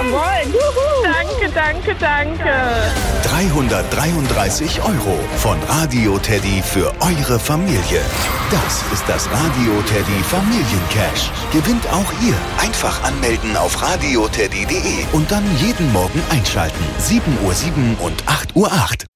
Jawohl. Danke, danke, danke. 333 € von Radio Teddy für eure Familie. Das ist das Radio Teddy Familiencash. Gewinnt auch ihr. Einfach anmelden auf radioteddy.de und dann jeden Morgen einschalten. 7:07 und 8:08 Uhr.